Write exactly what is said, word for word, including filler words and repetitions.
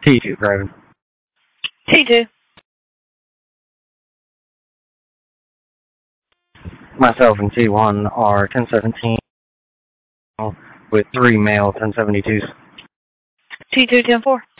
T two, driving. T two. Myself and T one are ten seventeen with three male ten seventy-twos. T two, ten four.